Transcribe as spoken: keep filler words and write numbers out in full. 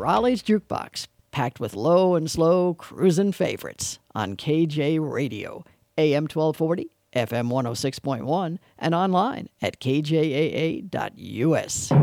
Raleigh's Jukebox, packed with low and slow cruisin' favorites on K J Radio, A M twelve forty, F M one oh six point one, and online at K J A A dot U S.